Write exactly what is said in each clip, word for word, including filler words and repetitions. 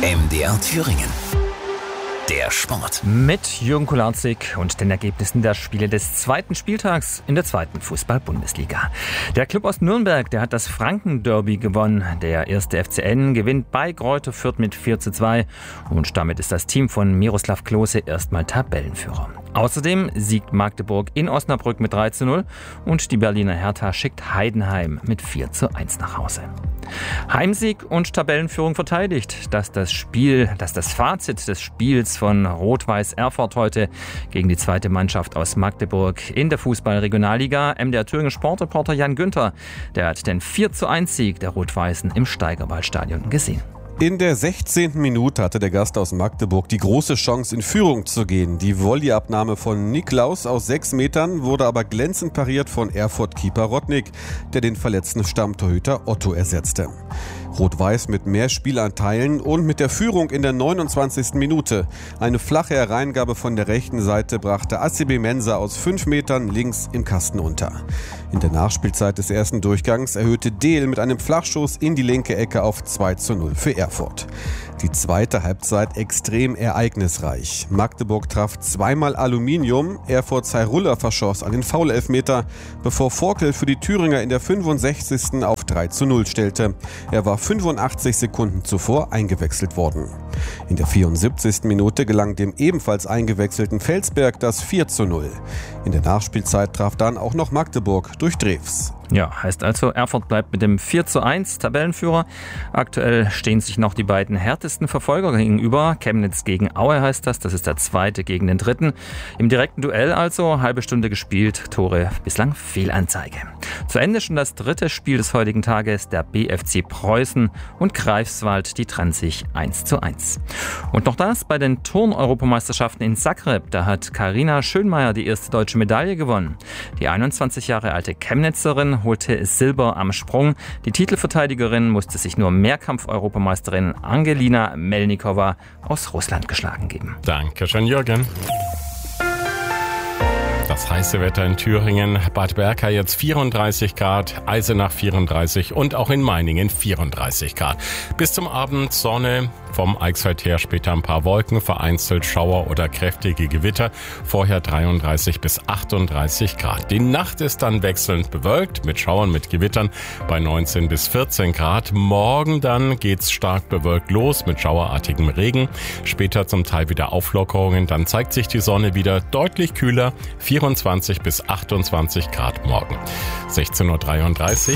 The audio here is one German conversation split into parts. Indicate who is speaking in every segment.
Speaker 1: M D R Thüringen. Der Sport.
Speaker 2: Mit Jürgen Kularzig und den Ergebnissen der Spiele des zweiten Spieltags in der zweiten Fußball-Bundesliga. Der Club aus Nürnberg, der hat das Franken-Derby gewonnen. Der erste F C N gewinnt bei Greuther Fürth mit vier zu zwei und damit ist das Team von Miroslav Klose erstmal Tabellenführer. Außerdem siegt Magdeburg in Osnabrück mit drei zu null und die Berliner Hertha schickt Heidenheim mit vier zu eins nach Hause. Heimsieg und Tabellenführung verteidigt, dass das Spiel, dass das Fazit des Spiels von Rot-Weiß Erfurt heute gegen die zweite Mannschaft aus Magdeburg in der Fußball-Regionalliga. M D R Thüringen Sportreporter Jan Günther, der hat den vier zu eins Sieg der Rot-Weißen im Steigerwaldstadion gesehen.
Speaker 3: In der sechzehnten Minute hatte der Gast aus Magdeburg die große Chance, in Führung zu gehen. Die Volleyabnahme von Niklaus aus sechs Metern wurde aber glänzend pariert von Erfurt-Keeper Rodnik, der den verletzten Stammtorhüter Otto ersetzte. Rot-Weiß mit mehr Spielanteilen und mit der Führung in der neunundzwanzigsten Minute. Eine flache Hereingabe von der rechten Seite brachte Assibe Mensa aus fünf Metern links im Kasten unter. In der Nachspielzeit des ersten Durchgangs erhöhte Dehl mit einem Flachschuss in die linke Ecke auf zwei zu null für Erfurt. Die zweite Halbzeit extrem ereignisreich. Magdeburg traf zweimal Aluminium, Erfurts Hairulla verschoss einen Foul-Elfmeter, bevor Forkel für die Thüringer in der fünfundsechzigsten auf drei zu null stellte. Er war fünfundachtzig Sekunden zuvor eingewechselt worden. In der vierundsiebzigsten Minute gelang dem ebenfalls eingewechselten Felsberg das vier zu null. In der Nachspielzeit traf dann auch noch Magdeburg durch Drews.
Speaker 2: Ja, heißt also, Erfurt bleibt mit dem vier zu eins Tabellenführer. Aktuell stehen sich noch die beiden härtesten Verfolger gegenüber. Chemnitz gegen Aue heißt das, das ist der zweite gegen den dritten. Im direkten Duell also, halbe Stunde gespielt, Tore bislang Fehlanzeige. Zu Ende schon das dritte Spiel des heutigen Tages, der B F C Preußen und Greifswald, die trennen sich eins zu eins. Und noch das, bei den Turn-Europameisterschaften in Zagreb, da hat Carina Schönmeier die erste deutsche Medaille gewonnen. Die einundzwanzig Jahre alte Chemnitzerin holte Silber am Sprung. Die Titelverteidigerin musste sich nur Mehrkampf-Europameisterin Angelina Melnikova aus Russland geschlagen geben.
Speaker 4: Dankeschön, Jürgen. Das heiße Wetter in Thüringen, Bad Berka jetzt vierunddreißig Grad, Eisenach vierunddreißig und auch in Meiningen vierunddreißig Grad. Bis zum Abend Sonne, vom Eichsfeld her später ein paar Wolken, vereinzelt Schauer oder kräftige Gewitter, vorher dreiunddreißig bis achtunddreißig Grad. Die Nacht ist dann wechselnd bewölkt, mit Schauern, mit Gewittern bei neunzehn bis vierzehn Grad. Morgen dann geht's stark bewölkt los mit schauerartigem Regen, später zum Teil wieder Auflockerungen, dann zeigt sich die Sonne wieder deutlich kühler, vierundzwanzig bis achtundzwanzig Grad morgen. sechzehn Uhr dreiunddreißig.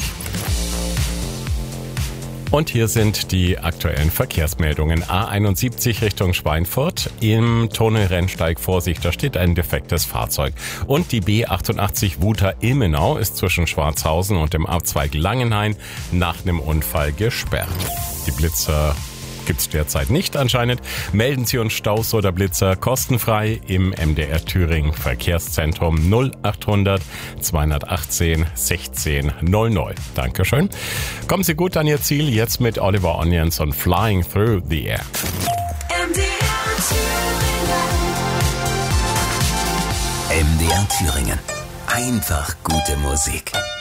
Speaker 4: Und hier sind die aktuellen Verkehrsmeldungen. A einundsiebzig Richtung Schweinfurt. Im Tunnel Rennsteig Vorsicht, da steht ein defektes Fahrzeug. Und die B achtundachtzig Wuter-Ilmenau ist zwischen Schwarzhausen und dem Abzweig Langenhain nach einem Unfall gesperrt. Die Blitzer gibt's derzeit nicht anscheinend. Melden Sie uns Staus oder Blitzer kostenfrei im M D R Thüringen Verkehrszentrum null achthundert zweihundertachtzehn sechzehn null null. Dankeschön. Kommen Sie gut an Ihr Ziel, jetzt mit Oliver Onions und Flying Through the Air.
Speaker 1: M D R Thüringen. M D R Thüringen. Einfach gute Musik.